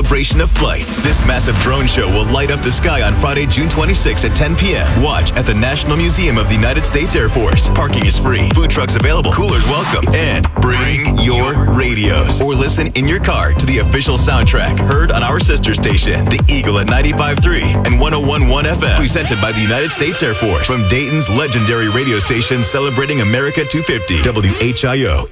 celebration of flight. This massive drone show will light up the sky on Friday, June 26 at 10 p.m. Watch at the National Museum of the United States Air Force. Parking is free. Food trucks available. Coolers welcome. And bring your radios. Or listen in your car to the official soundtrack. Heard on our sister station, The Eagle at 95.3 and 101.1 FM. Presented by the United States Air Force. From Dayton's legendary radio station celebrating America 250. WHIO.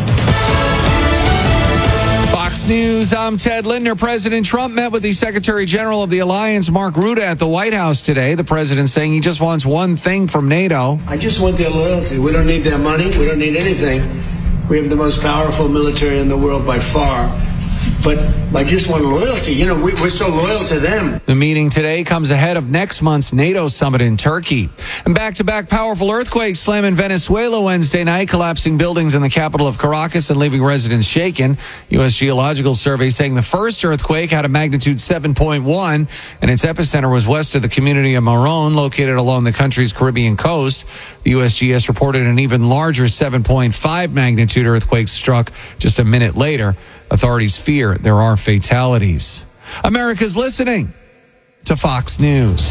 Fox News, I'm Ted Lindner. President Trump met with the Secretary General of the Alliance, Mark Rutte, at the White House today. The president saying he just wants one thing from NATO. I just want their loyalty. We don't need their money. We don't need anything. We have the most powerful military in the world by far. But I just want loyalty. You know, we're so loyal to them. The meeting today comes ahead of next month's NATO summit in Turkey. And back-to-back powerful earthquakes slam in Venezuela Wednesday night, collapsing buildings in the capital of Caracas and leaving residents shaken. U.S. Geological Survey saying the first earthquake had a magnitude 7.1, and its epicenter was west of the community of Morón, located along the country's Caribbean coast. The USGS reported an even larger 7.5 magnitude earthquake struck just a minute later. Authorities fear there are fatalities. America's listening to Fox News.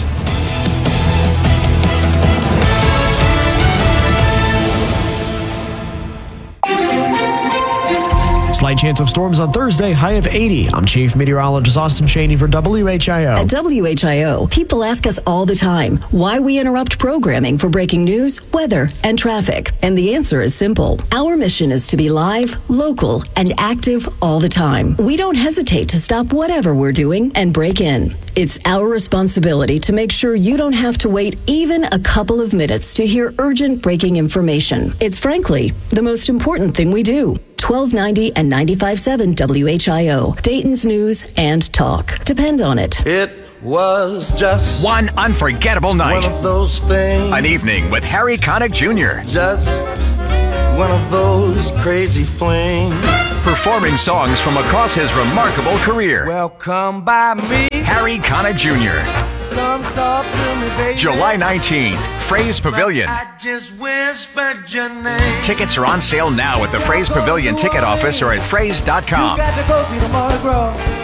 Slight chance of storms on Thursday, high of 80. I'm Chief Meteorologist Austin Cheney for WHIO. At WHIO, people ask us all the time why we interrupt programming for breaking news, weather, and traffic. And the answer is simple. Our mission is to be live, local, and active all the time. We don't hesitate to stop whatever we're doing and break in. It's our responsibility to make sure you don't have to wait even a couple of minutes to hear urgent breaking information. It's frankly the most important thing we do. 1290 and 95.7 WHIO, Dayton's news and talk. Depend on it. It was just one unforgettable night. One of those things. An evening with Harry Connick Jr. Just one of those crazy flings. Performing songs from across his remarkable career. Welcome by me, Harry Connick Jr. Come talk to me, baby. July 19th, Fraze Pavilion. I just whispered your name. Tickets are on sale now at the Fraze Pavilion ticket office or at fraze.com. You got to go see the Mardi Gras.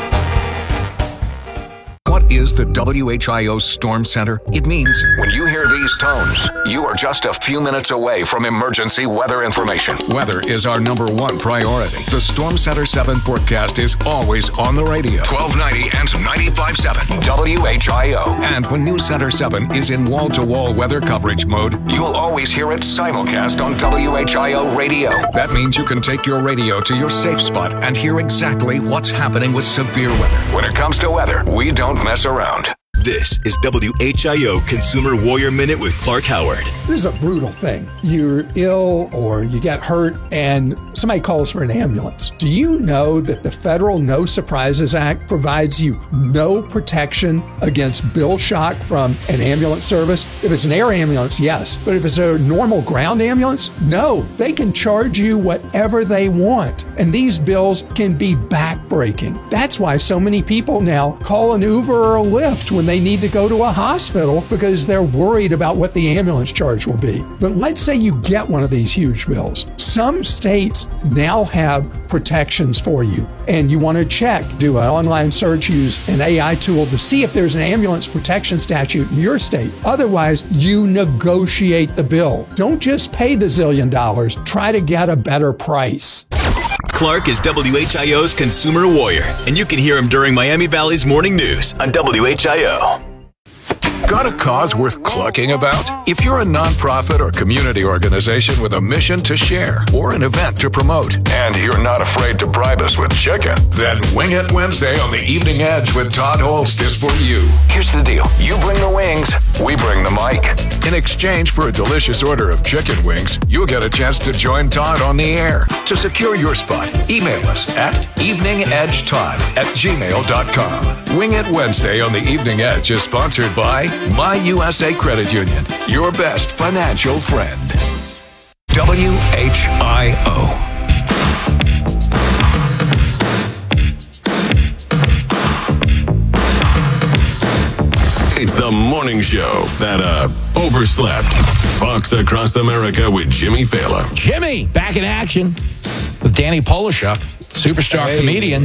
What is the WHIO Storm Center? It means when you hear these tones, you are just a few minutes away from emergency weather information. Weather is our #1 priority. The Storm Center 7 forecast is always on the radio. 1290 and 95.7 WHIO. And when News Center 7 is in wall-to-wall weather coverage mode, you'll always hear it simulcast on WHIO radio. That means you can take your radio to your safe spot and hear exactly what's happening with severe weather. When it comes to weather, we don't mess around. This is WHIO Consumer Warrior Minute with Clark Howard. This is a brutal thing. You're ill or you get hurt and somebody calls for an ambulance. Do you know that the Federal No Surprises Act provides you no protection against bill shock from an ambulance service? If it's an air ambulance, yes. But if it's a normal ground ambulance, no. They can charge you whatever they want. And these bills can be backbreaking. That's why so many people now call an Uber or a Lyft when they need to go to a hospital because they're worried about what the ambulance charge will be. But let's say you get one of these huge bills. Some states now have protections for you, and you want to check, do an online search, use an AI tool to see if there's an ambulance protection statute in your state. Otherwise, you negotiate the bill. Don't just pay the $1 zillion. Try to get a better price. Clark is WHIO's Consumer Warrior, and you can hear him during Miami Valley's Morning News on WHIO. Got a cause worth clucking about? If you're a nonprofit or community organization with a mission to share or an event to promote, and you're not afraid to bribe us with chicken, then Wing It Wednesday on the Evening Edge with Todd Holst is for you. Here's the deal. You bring the wings, we bring the mic. In exchange for a delicious order of chicken wings, you'll get a chance to join Todd on the air. To secure your spot, email us at eveningedgetodd@gmail.com. Wing It Wednesday on the Evening Edge is sponsored by My USA Credit Union, your best financial friend. WHIO. It's the morning show that overslept. Fox Across America with Jimmy Fallon. Jimmy, back in action with Danny Polishuk, superstar comedian.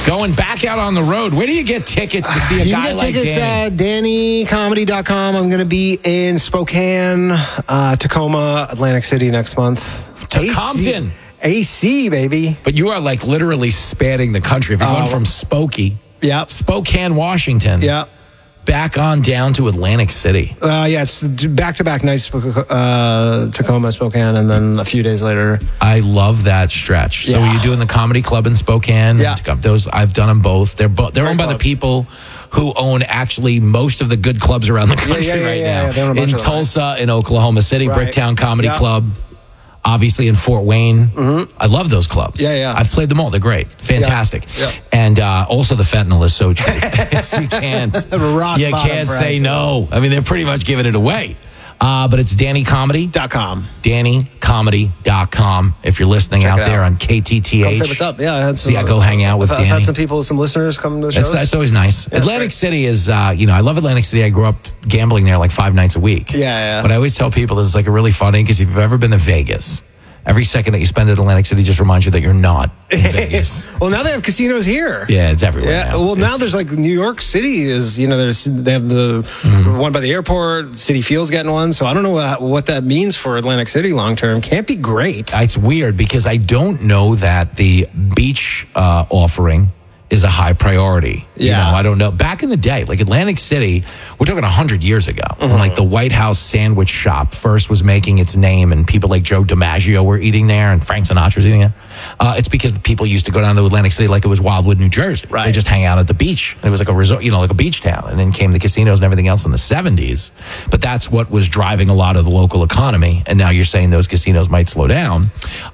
Going back out on the road. Where do you get tickets to see a guy like tickets Danny? DannyComedy.com. I'm going to be in Spokane, Tacoma, Atlantic City next month. To Compton. AC, baby. But you are like literally spanning the country. If you're going from Spokane, Washington, back on down to Atlantic City. It's back-to-back nights, Tacoma, Spokane, and then a few days later. I love that stretch. So you're doing the comedy club in Spokane. Yeah. Those I've done them both. They're owned by the people who own actually most of the good clubs around the country now. In Tulsa, in Oklahoma City, Bricktown Comedy Club. Obviously in Fort Wayne. I love those clubs. I've played them all. They're great. Fantastic. And also the fentanyl is so cheap. You can't say no. I mean, they're pretty much giving it away. But it's DannyComedy.com. DannyComedy.com. If you're listening out there on KTTH. Come say what's up. Yeah, I go hang out with Danny. I've had some listeners come to the shows. That's always nice. Atlantic City is, I love Atlantic City. I grew up gambling there like 5 nights a week. But I always tell people this is like a really funny, because if you've ever been to Vegas, every second that you spend at Atlantic City just reminds you that you're not in Vegas. Well, now they have casinos here. Yeah, it's everywhere now. Well, now there's like New York City is, they have the one by the airport. City Field's getting one. So I don't know what that means for Atlantic City long term. Can't be great. It's weird because I don't know that the beach offering is a high priority. I don't know. Back in the day, like Atlantic City, we're talking 100 years ago, when like the White House sandwich shop first was making its name and people like Joe DiMaggio were eating there and Frank Sinatra was eating it. It's because the people used to go down to Atlantic City like it was Wildwood, New Jersey. They just hang out at the beach. And it was like a resort, like a beach town. And then came the casinos and everything else in the 70s. But that's what was driving a lot of the local economy. And now you're saying those casinos might slow down.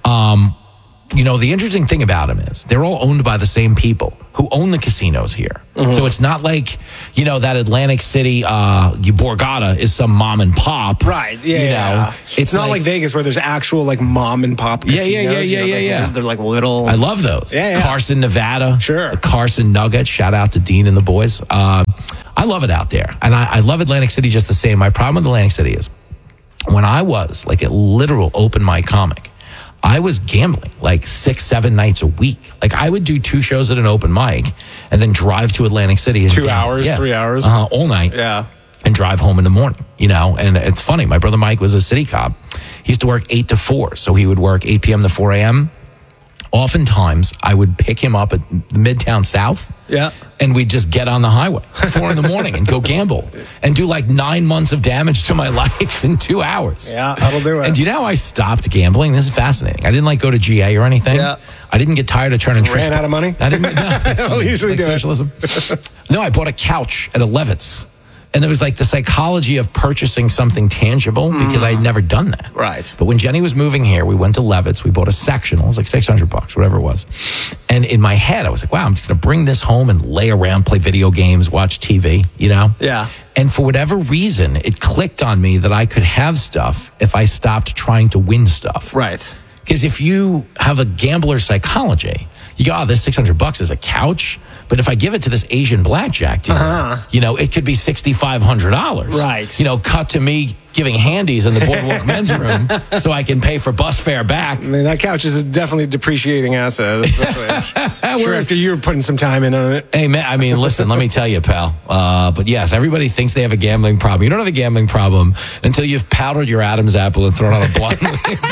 The interesting thing about them is they're all owned by the same people who own the casinos here. So it's not like, that Atlantic City Borgata is some mom and pop. Right. Yeah. It's not like Vegas where there's actual like mom and pop casinos. Yeah. They're like little. I love those. Yeah. Carson, Nevada. Sure. The Carson Nugget. Shout out to Dean and the boys. I love it out there. And I love Atlantic City just the same. My problem with Atlantic City is when I was like a literal open mic comic, I was gambling like 6-7 nights a week. Like I would do 2 shows at an open mic and then drive to Atlantic City. 2 hours, 3 hours. All night. Yeah. And drive home in the morning, And it's funny. My brother Mike was a city cop. He used to work 8 to 4. So he would work 8 p.m. to 4 a.m. Oftentimes, I would pick him up at the Midtown South. Yeah. And we'd just get on the highway 4 in the morning and go gamble and do like 9 months of damage to my life in 2 hours. Yeah, that'll do it. And do you know how I stopped gambling? This is fascinating. I didn't like go to GA or anything. Yeah. I didn't get tired of turning tricks. Ran out of money? I didn't. No, I'll usually do socialism. No, I bought a couch at a Levitt's. And there was like the psychology of purchasing something tangible because I had never done that. Right. But when Jenny was moving here, we went to Levitt's. We bought a sectional. It was like $600, whatever it was. And in my head, I was like, wow, I'm just going to bring this home and lay around, play video games, watch TV, Yeah. And for whatever reason, it clicked on me that I could have stuff if I stopped trying to win stuff. Right. Because if you have a gambler's psychology, you go, this $600 is a couch. But if I give it to this Asian blackjack dealer, it could be $6,500. Right. Cut to me giving handies in the Boardwalk men's room so I can pay for bus fare back. I mean, that couch is definitely a depreciating asset. Sure, after you were putting some time in on it. Hey, man, I mean, listen, let me tell you, pal. But yes, everybody thinks they have a gambling problem. You don't have a gambling problem until you've powdered your Adam's apple and thrown out a blunt.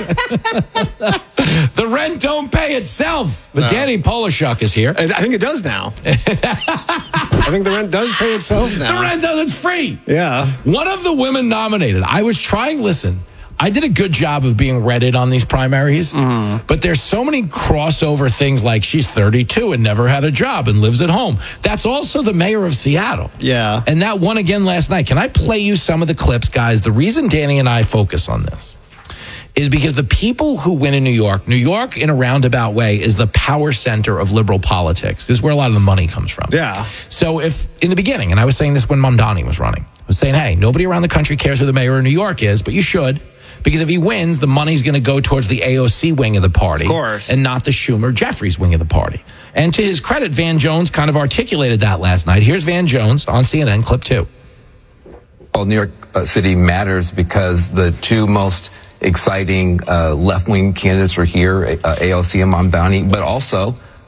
The rent don't pay itself. But Danny Polishuk is here. I think it does now. I think the rent does pay itself now. The rent does. It's free. Yeah. One of the women nominated. I was trying, listen, I did a good job of being redded on these primaries, but there's so many crossover things like she's 32 and never had a job and lives at home. That's also the mayor of Seattle. Yeah. And that won again last night. Can I play you some of the clips, guys? The reason Danny and I focus on this is because the people who win in New York in a roundabout way is the power center of liberal politics. This is where a lot of the money comes from. Yeah. So if in the beginning, and I was saying this when Mamdani was running, I was saying, hey, nobody around the country cares who the mayor of New York is, but you should. Because if he wins, the money's going to go towards the AOC wing of the party. Of course. And not the Schumer-Jeffries wing of the party. And to his credit, Van Jones kind of articulated that last night. Here's Van Jones on CNN, clip 2. Well, New York City matters because the two most exciting left-wing candidates are here, AOC and Mamdani, but also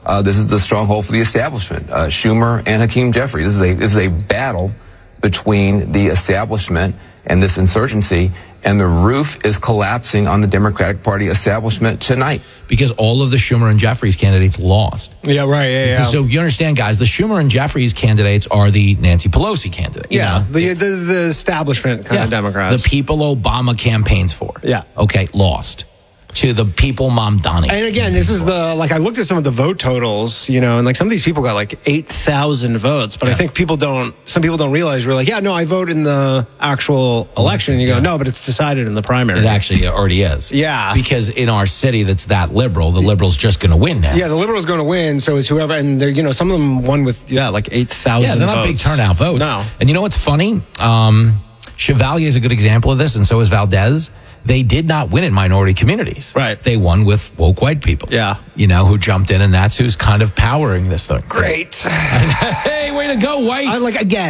this is the stronghold for the establishment. Schumer and Hakeem Jeffrey. This is a battle between the establishment and this insurgency, and the roof is collapsing on the Democratic Party establishment tonight. Because all of the Schumer and Jeffries candidates lost. Yeah, right. Yeah. So you understand, guys, the Schumer and Jeffries candidates are the Nancy Pelosi candidates. Yeah, the establishment kind of Democrats. The people Obama campaigns for. Yeah. Okay, lost to the people Mamdani. And again, this is I looked at some of the vote totals, and like some of these people got like 8,000 votes, but I think some people don't realize we're like, yeah, no, I vote in the actual election. And you go, no, but it's decided in the primary. It actually already is. Yeah. Because in our city that's that liberal, the liberal's just going to win now. Yeah, the liberal's going to win, so is whoever, and they're, some of them won with, like 8,000 Yeah, they're not votes. big turnout votes. No. And you know what's funny? Chevalier is a good example of this, and so is Valdez. They did not win in minority communities. Right. They won with woke white people. Yeah. Who jumped in, and that's who's kind of powering this thing. Great. Hey, way to go, whites.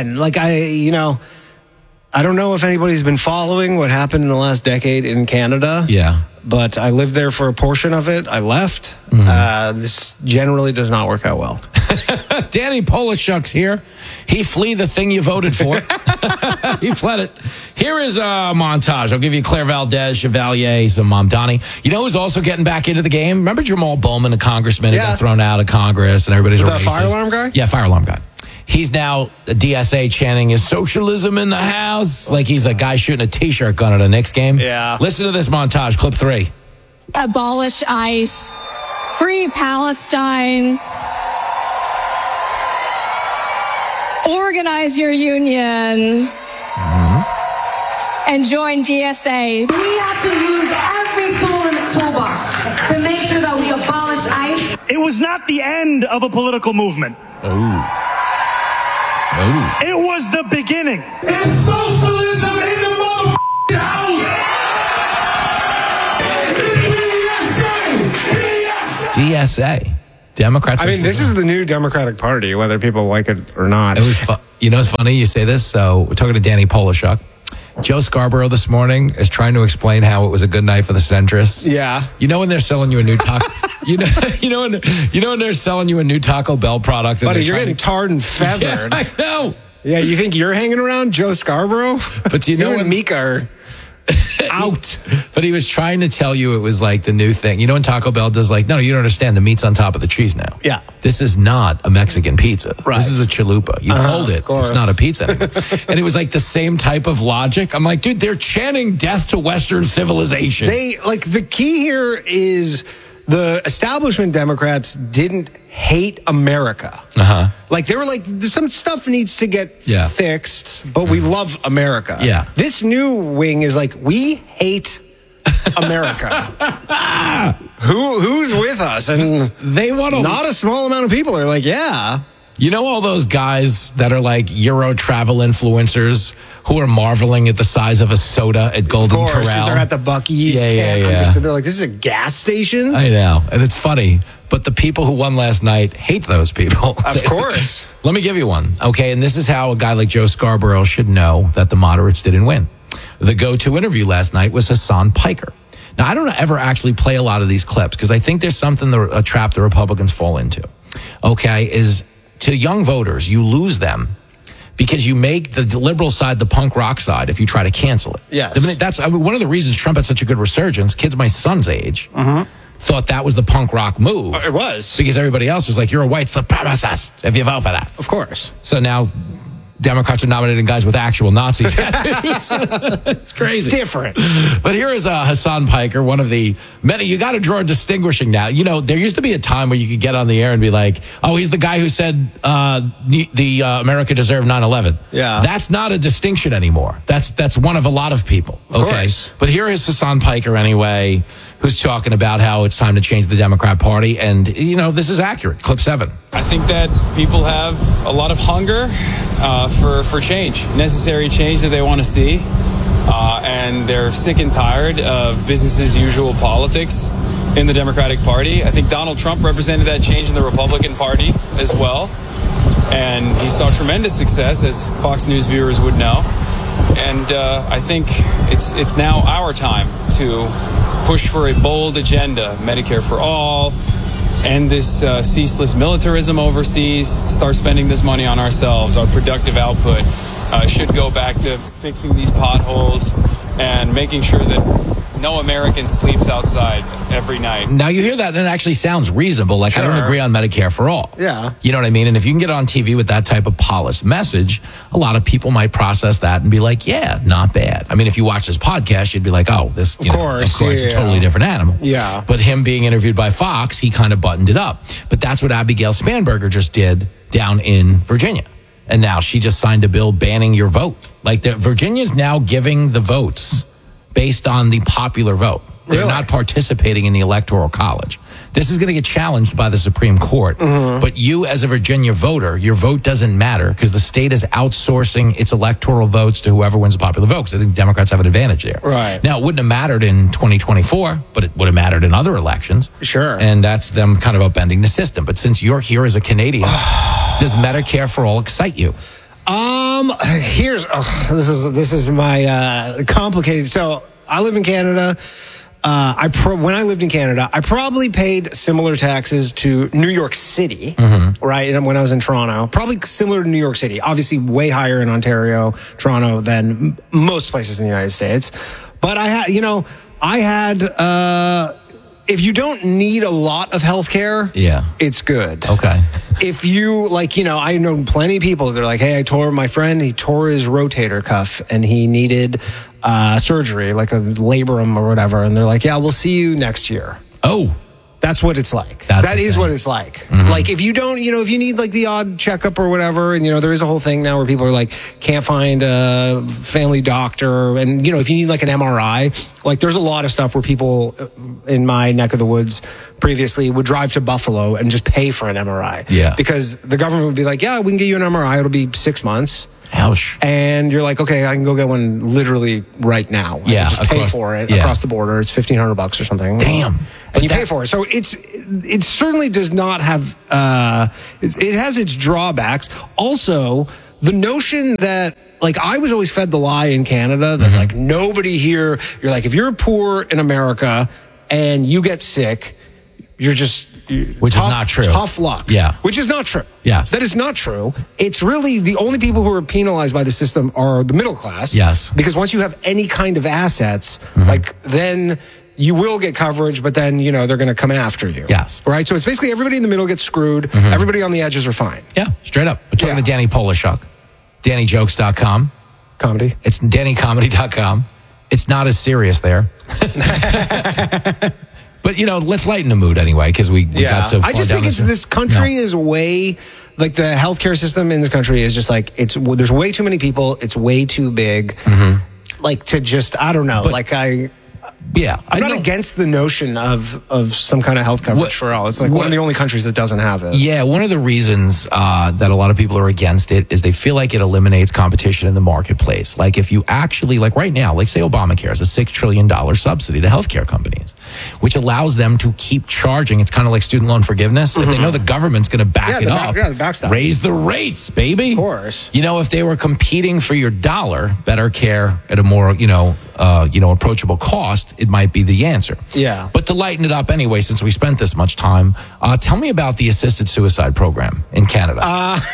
I don't know if anybody's been following what happened in the last decade in Canada. Yeah. But I lived there for a portion of it. I left. This generally does not work out well. Danny Polishuk's here. He flee the thing you voted for. He fled it. Here is a montage. I'll give you Claire Valdez, Chevalier, some Mamdani. You know who's also getting back into the game? Remember Jamal Bowman, a congressman who got thrown out of Congress and everybody's the racist? fire alarm guy? Yeah, fire alarm guy. He's now a DSA chanting is socialism in the house. Like he's a guy shooting a T-shirt gun at a Knicks game. Yeah. Listen to this montage, clip 3. Abolish ICE. Free Palestine. Organize your union. And join DSA. We have to use every tool in the toolbox to make sure that we abolish ICE. It was not the end of a political movement. It was the beginning. It's socialism in the motherfucking house. DSA. Democrats. I mean, this is the new Democratic Party, whether people like it or not. It was it's funny you say this. So we're talking to Danny Polishuk. Joe Scarborough this morning is trying to explain how it was a good night for the centrists. Yeah. When they're selling you a new taco, when they're selling you a new Taco Bell product, Buddy, you're getting tarred and feathered. Yeah, I know. Yeah, you think you're hanging around Joe Scarborough? But you and Mika are out. But he was trying to tell you it was like the new thing. When Taco Bell does no, you don't understand. The meat's on top of the cheese now. Yeah. This is not a Mexican pizza. Right. This is a chalupa. You fold it. It's not a pizza anymore. And it was like the same type of logic. I'm like, dude, they're chanting death to Western civilization. The key here is the establishment Democrats didn't hate America. They were like, some stuff needs to get fixed, but we love America. Yeah. This new wing is like, we hate America. Who's with us? And they want to. Not a small amount of people are like, yeah. All those guys that are like Euro travel influencers who are marveling at the size of a soda at Golden Corral. They're at the Buc-ee's. Yeah. They're like, this is a gas station? I know. And it's funny. But the people who won last night hate those people. Of course. Let me give you one. Okay. And this is how a guy like Joe Scarborough should know that the moderates didn't win. The go-to interview last night was Hassan Piker. Now, I don't ever actually play a lot of these clips because I think there's a trap the Republicans fall into. Okay. Is to young voters, you lose them because you make the liberal side the punk rock side if you try to cancel it. Yes. That's one of the reasons Trump had such a good resurgence. Kids my son's age thought that was the punk rock move. It was. Because everybody else was like, you're a white supremacist if you vote for that. Of course. So now Democrats are nominating guys with actual Nazi tattoos. It's crazy. It's different. But here is Hassan Piker, one of the many. You got to draw a distinguishing now. There used to be a time where you could get on the air and be like, oh, he's the guy who said America deserved 9/11. Yeah. That's not a distinction anymore. That's one of a lot of people. Of course. But here is Hassan Piker anyway, who's talking about how it's time to change the Democrat Party. And, this is accurate. Clip 7. I think that people have a lot of hunger for change, necessary change that they want to see. And they're sick and tired of business as usual politics in the Democratic Party. I think Donald Trump represented that change in the Republican Party as well. And he saw tremendous success, as Fox News viewers would know. And I think it's now our time to push for a bold agenda, Medicare for all, end this ceaseless militarism overseas, start spending this money on ourselves. Our productive output should go back to fixing these potholes and making sure that no American sleeps outside every night. Now you hear that, and it actually sounds reasonable. Like, I don't agree on Medicare for all. Yeah. You know what I mean? And if you can get on TV with that type of polished message, a lot of people might process that and be like, yeah, not bad. I mean, if you watch this podcast, you'd be like, oh, this, of course, it's a totally different animal. Yeah. But him being interviewed by Fox, he kind of buttoned it up. But that's what Abigail Spanberger just did down in Virginia. And now she just signed a bill banning your vote. Like, Virginia's now giving the votes based on the popular vote. They're not participating in the Electoral College. This is going to get challenged by the Supreme Court. But you, as a Virginia voter, your vote doesn't matter because the state is outsourcing its electoral votes to whoever wins the popular vote. Because I think Democrats have an advantage there. Right. Now, it wouldn't have mattered in 2024, but it would have mattered in other elections. Sure. And that's them kind of upending the system. But since you're here as a Canadian, does Medicare for all excite you? This is my complicated. So I live in Canada. When I lived in Canada, I probably paid similar taxes to New York City, right? And when I was in Toronto, probably similar to New York City. Obviously, way higher in Ontario, Toronto than most places in the United States. But I had. If you don't need a lot of healthcare, it's good. Okay. If you I know plenty of people. They're like, hey, my friend, he tore his rotator cuff and he needed surgery, like a labrum or whatever. And they're like, yeah, we'll see you next year. Oh. That's what it's like. That is what it's like. Like, if you don't, if you need like the odd checkup or whatever, and there is a whole thing now where people are like, can't find a family doctor. And, if you need like an MRI, like there's a lot of stuff where people in my neck of the woods previously would drive to Buffalo and just pay for an MRI. Yeah. Because the government would be like, yeah, we can get you an MRI. It'll be 6 months. Ouch. And you're like, okay, I can go get one literally right now. Yeah. Just pay for it across the border. It's $1,500 or something. Damn. And you pay for it. So it certainly does not have, it has its drawbacks. Also, the notion that, like, I was always fed the lie in Canada that, like, nobody here, you're like, if you're poor in America and you get sick, you're just, which is not true. Tough luck. Yeah. Which is not true. Yes. That is not true. It's really the only people who are penalized by the system are the middle class. Yes. Because once you have any kind of assets, like, then you will get coverage, but then, they're going to come after you. Yes. Right? So it's basically everybody in the middle gets screwed. Everybody on the edges are fine. Yeah, straight up. We're talking to Danny Polishuk. DannyJokes.com. Comedy. It's DannyComedy.com. It's not as serious there. But, let's lighten the mood anyway, because we got so far I just think this country is way, like, the healthcare system in this country is just like, there's way too many people. It's way too big. Like, to just, I don't know. But, I'm not against the notion of some kind of health coverage for all. It's like one of the only countries that doesn't have it. Yeah, one of the reasons that a lot of people are against it is they feel like it eliminates competition in the marketplace. Like, if you actually, like right now, like say Obamacare has a $6 trillion subsidy to healthcare companies, which allows them to keep charging. It's kind of like student loan forgiveness. If they know the government's going to back it up, raise the rates, baby. Of course. If they were competing for your dollar, better care at a more, approachable cost, it might be the answer. Yeah. But to lighten it up anyway, since we spent this much time, tell me about the assisted suicide program in Canada.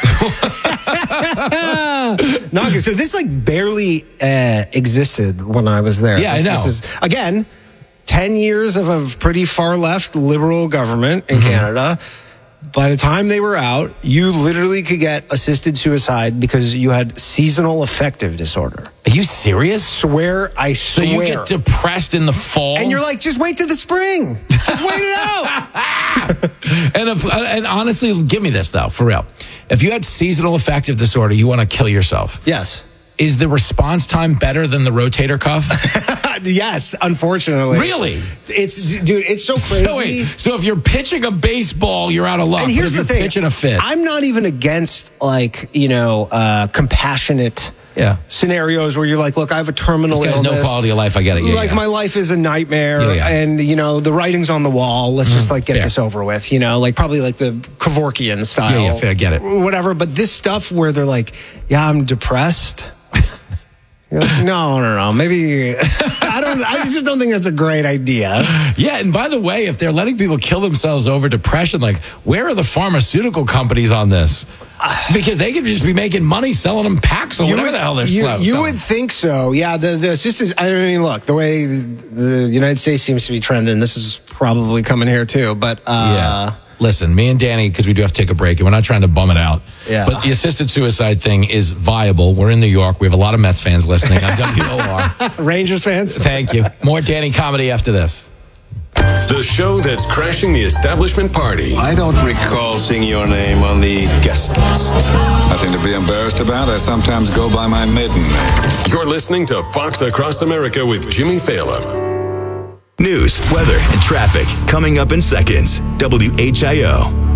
Not good. So this barely existed when I was there. Yeah, I know. This is, again, 10 years of a pretty far left liberal government in Canada. By the time they were out, you literally could get assisted suicide because you had seasonal affective disorder. Are you serious? I swear. So you get depressed in the fall? And you're like, just wait till the spring. Just wait it out. And honestly, give me this, though, for real. If you had seasonal affective disorder, you want to kill yourself. Yes. Is the response time better than the rotator cuff? Yes, unfortunately. Really? It's so crazy. So if you're pitching a baseball, you're out of luck. And here's the thing. Pitching a fit. I'm not even against compassionate scenarios where you're like, look, I have a terminal illness. No quality of life. I get it. My life is a nightmare, and the writing's on the wall. Let's just get this over with. Probably like the Kevorkian style. Yeah, fair. I get it. Whatever. But this stuff where they're like, yeah, I'm depressed. You're like, no. Maybe I I just don't think that's a great idea. Yeah, and by the way, if they're letting people kill themselves over depression, like, where are the pharmaceutical companies on this? Because they could just be making money selling them packs or whatever the hell they're selling. You would think so. Yeah, it's just, I mean, look, the way the United States seems to be trending, this is probably coming here too. But yeah. Listen, me and Danny, because we do have to take a break, and we're not trying to bum it out. Yeah. But the assisted suicide thing is viable. We're in New York. We have a lot of Mets fans listening on WOR. Rangers fans? Thank you. More Danny comedy after this. The show that's crashing the establishment party. I don't recall seeing your name on the guest list. Nothing to be embarrassed about. I sometimes go by my maiden name. You're listening to Fox Across America with Jimmy Fallon. News, weather, and traffic coming up in seconds. WHIO.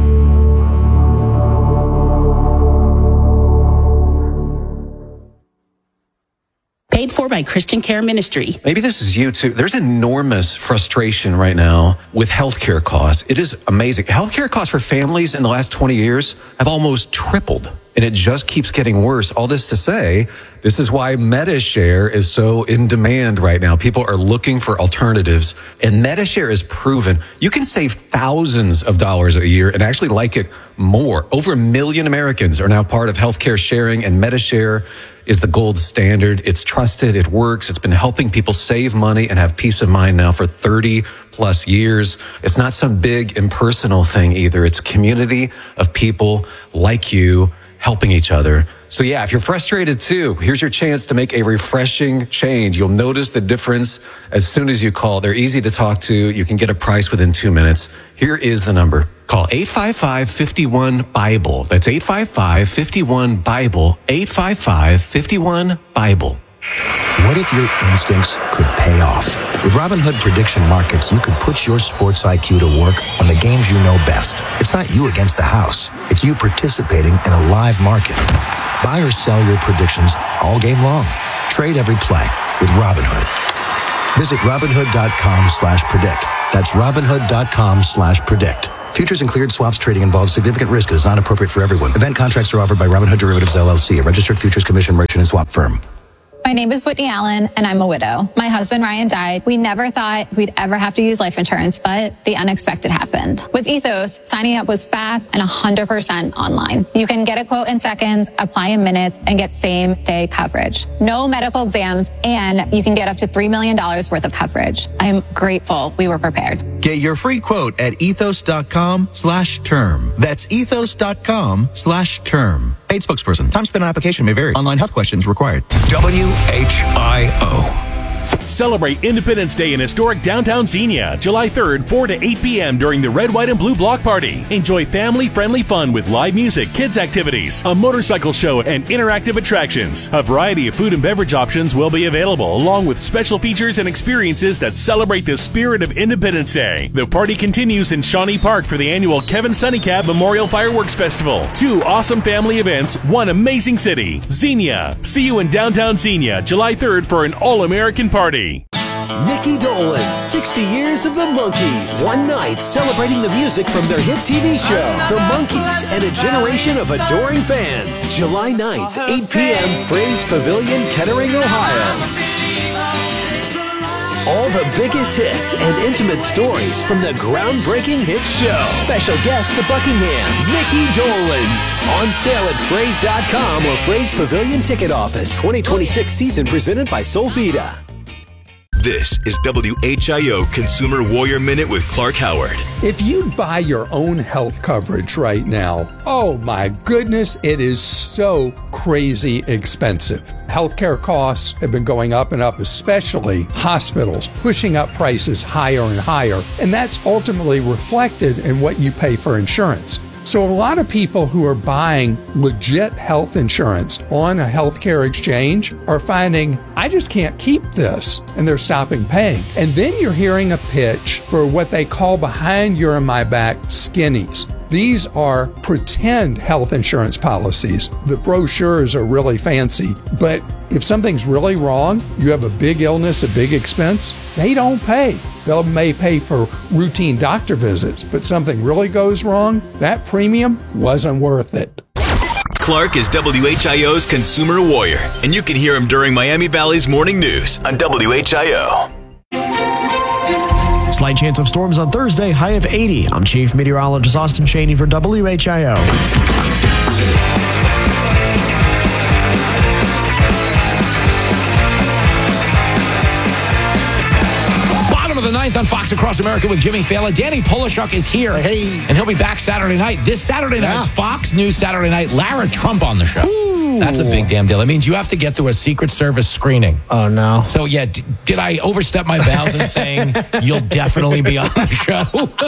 Paid for by Christian Care Ministry. Maybe this is you too. There's enormous frustration right now with healthcare costs. It is amazing. Healthcare costs for families in the last 20 years have almost tripled, and it just keeps getting worse. All this to say, this is why MediShare is so in demand right now. People are looking for alternatives, and MediShare is proven you can save thousands of dollars a year and actually like it more. Over 1 million Americans are now part of healthcare sharing, and MediShare is the gold standard. It's trusted. It works. It's been helping people save money and have peace of mind now for 30 plus years. It's not some big impersonal thing either. It's a community of people like you helping each other. So yeah, if you're frustrated too, here's your chance to make a refreshing change. You'll notice the difference as soon as you call. They're easy to talk to. You can get a price within 2 minutes. Here is the number. Call 855-51-BIBLE. That's 855-51-BIBLE. 855-51-BIBLE. What if your instincts could pay off? With Robinhood Prediction Markets, you could put your sports IQ to work on the games you know best. It's not you against the house. It's you participating in a live market. Buy or sell your predictions all game long. Trade every play with Robinhood. Visit Robinhood.com/predict. That's Robinhood.com/predict. Futures and cleared swaps trading involves significant risk and is not appropriate for everyone. Event contracts are offered by Robinhood Derivatives LLC, a registered futures commission merchant and swap firm. My name is Whitney Allen, and I'm a widow. My husband, Ryan, died. We never thought we'd ever have to use life insurance, but the unexpected happened. With Ethos, signing up was fast and 100% online. You can get a quote in seconds, apply in minutes, and get same-day coverage. No medical exams, and you can get up to $3 million worth of coverage. I'm grateful we were prepared. Get your free quote at ethos.com/term. That's ethos.com/term. Paid spokesperson. Time spent on application may vary. Online health questions required. WHIO. Celebrate Independence Day in historic downtown Xenia, July 3rd, 4 to 8 p.m. during the Red, White, and Blue Block Party. Enjoy family-friendly fun with live music, kids' activities, a motorcycle show, and interactive attractions. A variety of food and beverage options will be available, along with special features and experiences that celebrate the spirit of Independence Day. The party continues in Shawnee Park for the annual Kevin Sunnycab Memorial Fireworks Festival. 2 awesome family events, 1 amazing city. Xenia. See you in downtown Xenia, July 3rd for an all-American party. Nikki Dolenz, 60 Years of the Monkees. One night celebrating the music from their hit TV show, The Monkees, and a generation of adoring fans. July 9th, 8 p.m., Fraze Pavilion, Kettering, Ohio. All the biggest hits and intimate stories from the groundbreaking hit show. Special guest, the Buckinghams, Nikki Dolenz. On sale at Fraze.com or Fraze Pavilion Ticket Office. 2026 season presented by Solvita. This is WHIO Consumer Warrior Minute with Clark Howard. If you buy your own health coverage right now, oh my goodness, it is so crazy expensive. Healthcare costs have been going up and up, especially hospitals, pushing up prices higher and higher. And that's ultimately reflected in what you pay for insurance. So a lot of people who are buying legit health insurance on a healthcare exchange are finding, I just can't keep this, and they're stopping paying. And then you're hearing a pitch for what they call behind your and my back skinnies. These are pretend health insurance policies. The brochures are really fancy, but if something's really wrong, you have a big illness, a big expense, they don't pay. They may pay for routine doctor visits, but something really goes wrong, that premium wasn't worth it. Clark is WHIO's consumer warrior, and you can hear him during Miami Valley's morning news on WHIO. Slight chance of storms on Thursday, high of 80. I'm Chief Meteorologist Austin Cheney for WHIO. The ninth on Fox Across America with Jimmy Fallon. Danny Polishuk is here. Hey. And he'll be back Saturday night. This Saturday night, Fox News Saturday night, Lara Trump on the show. Ooh. That's a big damn deal. It means you have to get through a Secret Service screening. Oh, no. So, yeah, did I overstep my bounds in saying you'll definitely be on the show?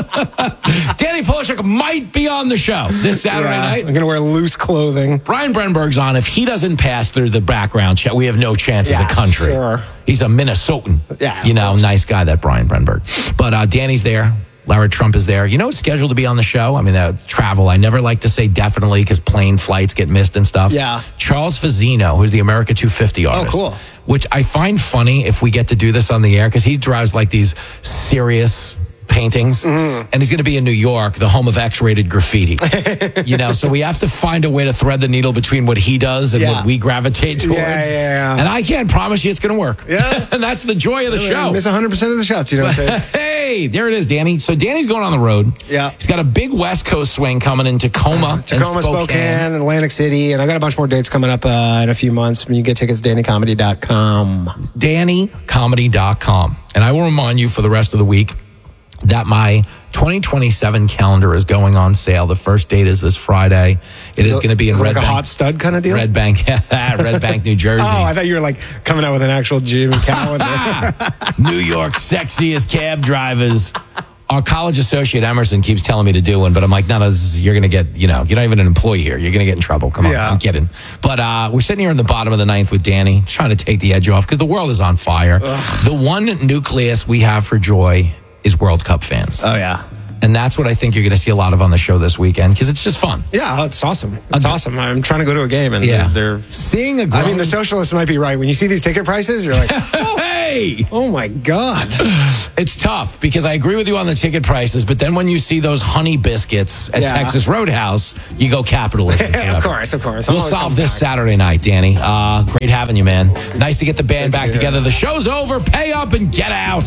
Danny Polishuk might be on the show this Saturday night. I'm going to wear loose clothing. Brian Brenberg's on. If he doesn't pass through the background check, we have no chance as a country. Sure. He's a Minnesotan. Yeah, nice guy, that Brian Brenberg. But Danny's there. Lara Trump is there. You know what's scheduled to be on the show? I mean, travel. I never like to say definitely because plane flights get missed and stuff. Yeah. Charles Fazzino, who's the America 250 artist. Oh, cool. Which I find funny if we get to do this on the air because he drives like these serious paintings, and he's going to be in New York, the home of X-rated graffiti. So we have to find a way to thread the needle between what he does and what we gravitate towards. Yeah. And I can't promise you it's going to work. Yeah. And that's the joy of the show. Miss 100% of the shots you don't take. Hey, there it is, Danny. So Danny's going on the road. Yeah. He's got a big West Coast swing coming in Tacoma, Spokane, Atlantic City, and I got a bunch more dates coming up in a few months. You can get tickets at DannyComedy.com. DannyComedy.com. And I will remind you for the rest of the week that my 2027 calendar is going on sale. The first date is this Friday. It is going to be in Red Bank. Like a hot stud kind of deal? Red Bank, New Jersey. Oh, I thought you were like coming out with an actual gym calendar. New York sexiest cab drivers. Our college associate Emerson keeps telling me to do one, but I'm like, no, you're going to get, you're not even an employee here. You're going to get in trouble. Come on, I'm kidding. But we're sitting here in the bottom of the ninth with Danny, trying to take the edge off because the world is on fire. Ugh. The one nucleus we have for joy is World Cup fans. Oh, yeah. And that's what I think you're going to see a lot of on the show this weekend because it's just fun. Yeah, it's awesome. It's awesome. I'm trying to go to a game and they're seeing a I mean, the socialists might be right. When you see these ticket prices, you're like, hey! Oh, my God. It's tough because I agree with you on the ticket prices, but then when you see those honey biscuits at Texas Roadhouse, you go capitalism. Of course. We'll solve this Saturday night, Danny. Great having you, man. Nice to get the band back together. The show's over. Pay up and get out.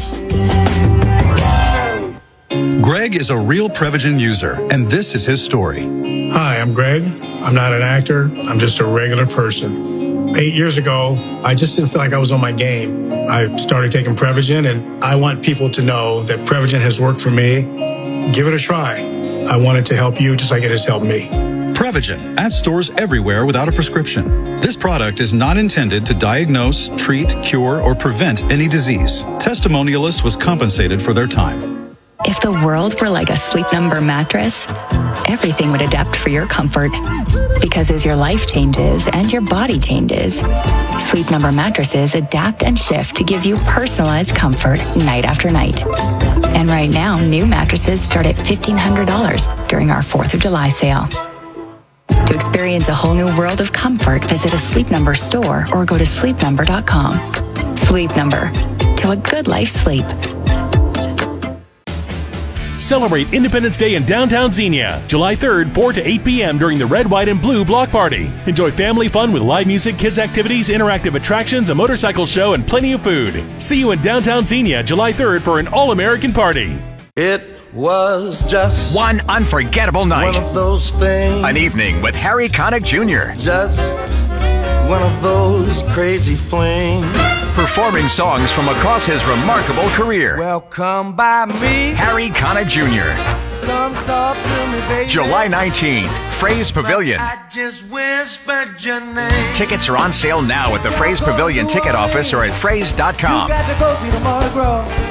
Greg is a real Prevagen user, and this is his story. Hi, I'm Greg. I'm not an actor. I'm just a regular person. 8 years ago, I just didn't feel like I was on my game. I started taking Prevagen, and I want people to know that Prevagen has worked for me. Give it a try. I want it to help you just like it has helped me. Prevagen at stores everywhere without a prescription. This product is not intended to diagnose, treat, cure, or prevent any disease. Testimonialist was compensated for their time. If the world were like a Sleep Number mattress, everything would adapt for your comfort. Because as your life changes and your body changes, Sleep Number mattresses adapt and shift to give you personalized comfort night after night. And right now, new mattresses start at $1,500 during our 4th of July sale. To experience a whole new world of comfort, visit a Sleep Number store or go to sleepnumber.com. Sleep Number. Till a good life sleep. Celebrate Independence Day in downtown Xenia, July 3rd, 4 to 8 p.m. during the Red, White, and Blue Block Party. Enjoy family fun with live music, kids activities, interactive attractions, a motorcycle show, and plenty of food. See you in downtown Xenia, July 3rd for an all-American party. It was just one unforgettable night. One of those things. An evening with Harry Connick Jr. Just one of those crazy flings. Performing songs from across his remarkable career. Well, come by me, Harry Connick Jr. Come talk to me, baby. July 19th, Fraze Pavilion. I just whispered your name. Tickets are on sale now at the Fraze Pavilion ticket office or at fraze.com. You got to go see the Mardi Gras.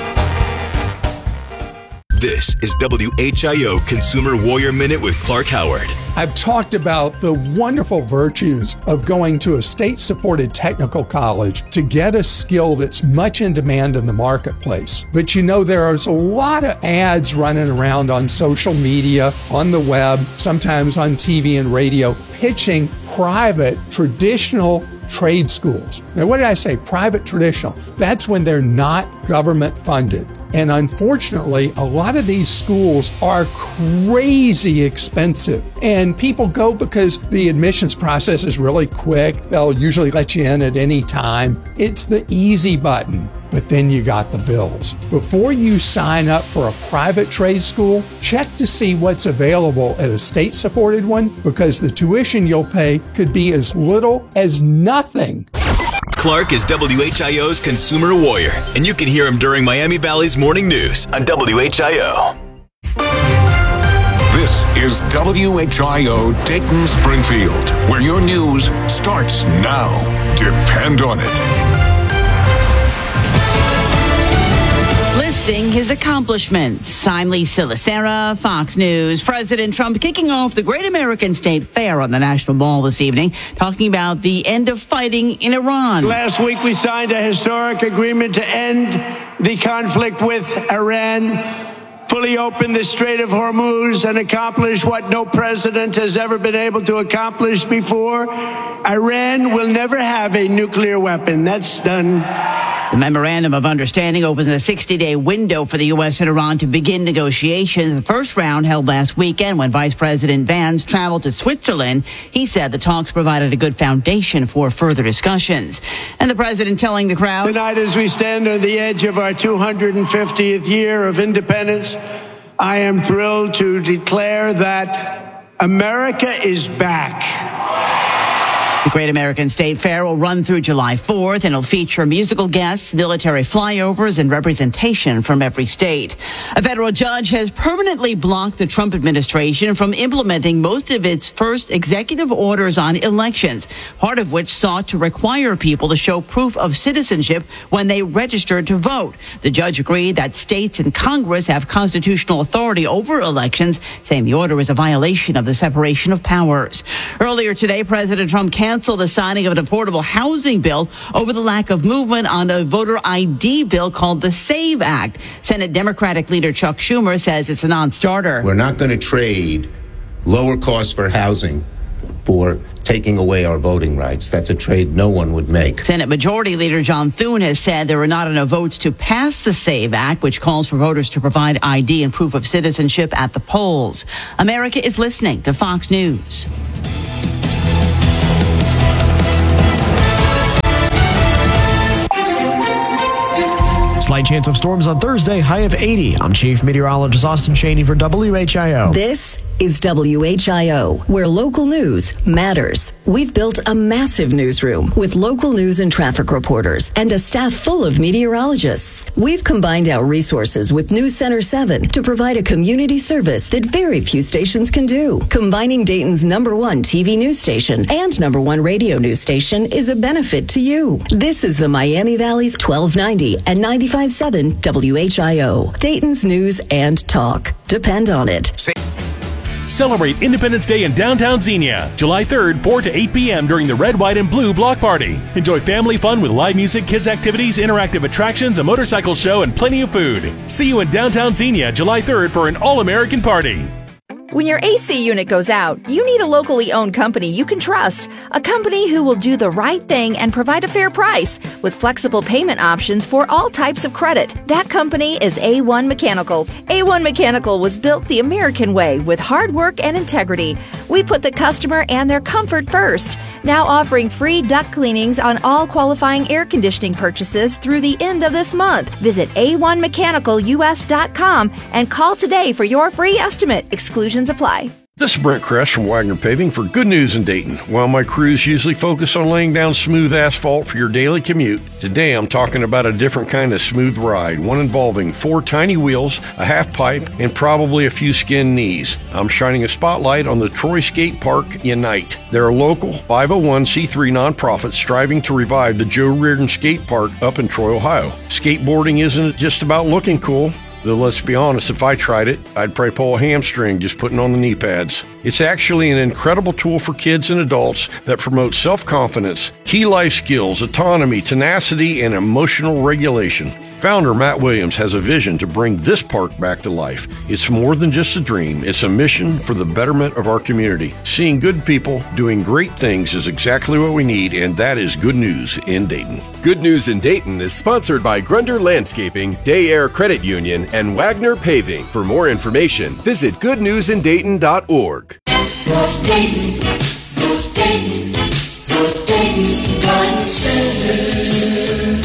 This is WHIO Consumer Warrior Minute with Clark Howard. I've talked about the wonderful virtues of going to a state-supported technical college to get a skill that's much in demand in the marketplace. But there's a lot of ads running around on social media, on the web, sometimes on TV and radio, pitching private, traditional trade schools. Now, what did I say? Private traditional. That's when they're not government funded. And unfortunately, a lot of these schools are crazy expensive. And people go because the admissions process is really quick. They'll usually let you in at any time. It's the easy button, but then you got the bills. Before you sign up for a private trade school, check to see what's available at a state-supported one, because the tuition you'll pay could be as little as nothing. Clark is WHIO's consumer warrior, and you can hear him during Miami Valley's morning news on WHIO. This is WHIO Dayton Springfield, where your news starts now. Depend on it. Listing his accomplishments. I'm Lisa Lacera, Fox News. President Trump kicking off the Great American State Fair on the National Mall this evening, talking about the end of fighting in Iran. Last week, we signed a historic agreement to end the conflict with Iran, fully open the Strait of Hormuz, and accomplish what no president has ever been able to accomplish before. Iran will never have a nuclear weapon. That's done. The Memorandum of Understanding opens a 60-day window for the U.S. and Iran to begin negotiations. The first round held last weekend when Vice President Vance traveled to Switzerland. He said the talks provided a good foundation for further discussions. And the president telling the crowd, tonight, as we stand on the edge of our 250th year of independence, I am thrilled to declare that America is back. The Great American State Fair will run through July 4th, and it'll feature musical guests, military flyovers, and representation from every state. A federal judge has permanently blocked the Trump administration from implementing most of its first executive orders on elections, part of which sought to require people to show proof of citizenship when they registered to vote. The judge agreed that states and Congress have constitutional authority over elections, saying the order is a violation of the separation of powers. Earlier today, President Trump canceled the signing of an affordable housing bill over the lack of movement on a voter ID bill called the SAVE Act. Senate Democratic leader Chuck Schumer says it's a non-starter. We're not going to trade lower costs for housing for taking away our voting rights. That's a trade no one would make. Senate Majority Leader John Thune has said there were not enough votes to pass the SAVE Act, which calls for voters to provide ID and proof of citizenship at the polls. America is listening to Fox News. Slight chance of storms on Thursday, high of 80. I'm Chief Meteorologist Austin Cheney for WHIO. This is WHIO, where local news matters. We've built a massive newsroom with local news and traffic reporters and a staff full of meteorologists. We've combined our resources with News Center 7 to provide a community service that very few stations can do. Combining Dayton's #1 TV news station and #1 radio news station is a benefit to you. This is the Miami Valley's 1290 and 95.7 WHIO. Dayton's news and talk. Depend on it. Celebrate Independence Day in downtown Xenia, July 3rd, 4 to 8 p.m. during the Red, White, and Blue Block Party. Enjoy family fun with live music, kids activities, interactive attractions, a motorcycle show, and plenty of food. See you in downtown Xenia, July 3rd for an all-American party. When your AC unit goes out, you need a locally owned company you can trust. A company who will do the right thing and provide a fair price with flexible payment options for all types of credit. That company is A1 Mechanical. A1 Mechanical was built the American way with hard work and integrity. We put the customer and their comfort first. Now offering free duct cleanings on all qualifying air conditioning purchases through the end of this month. Visit a1mechanicalus.com and call today for your free estimate. Exclusions apply. This is Brent Kress from Wagner Paving for Good News in Dayton. While my crews usually focus on laying down smooth asphalt for your daily commute, today I'm talking about a different kind of smooth ride, one involving 4 tiny wheels, a half pipe, and probably a few skinned knees. I'm shining a spotlight on the Troy Skate Park Unite. They're a local 501c3 nonprofit striving to revive the Joe Reardon Skate Park up in Troy, Ohio. Skateboarding isn't just about looking cool. Though let's be honest, if I tried it, I'd probably pull a hamstring just putting on the knee pads. It's actually an incredible tool for kids and adults that promotes self-confidence, key life skills, autonomy, tenacity, and emotional regulation. Founder Matt Williams has a vision to bring this park back to life. It's more than just a dream. It's a mission for the betterment of our community. Seeing good people doing great things is exactly what we need, and that is Good News in Dayton. Good News in Dayton is sponsored by Grunder Landscaping, Day Air Credit Union, and Wagner Paving. For more information, visit goodnewsindayton.org. North Dayton, North Dayton, North Dayton Garden Center.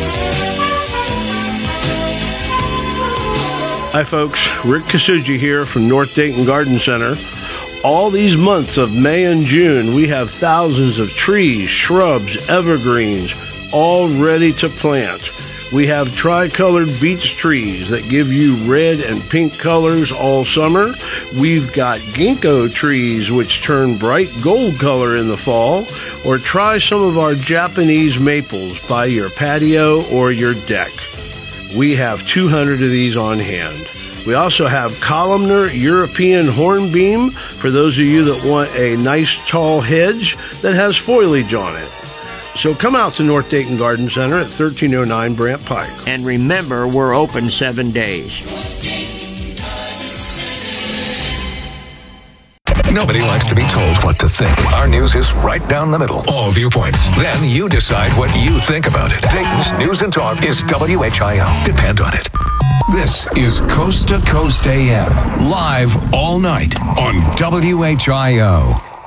Hi folks, Rick Kasuji here from North Dayton Garden Center. All these months of May and June, we have thousands of trees, shrubs, evergreens, all ready to plant. We have tricolored beech trees that give you red and pink colors all summer. We've got ginkgo trees which turn bright gold color in the fall. Or try some of our Japanese maples by your patio or your deck. We have 200 of these on hand. We also have columnar European hornbeam for those of you that want a nice tall hedge that has foliage on it. So come out to North Dayton Garden Center at 1309 Brant Pike. And remember, we're open 7 days. Nobody likes to be told what to think. Our news is right down the middle. All viewpoints. Then you decide what you think about it. Dayton's News and Talk is WHIO. Depend on it. This is Coast to Coast AM. Live all night on WHIO.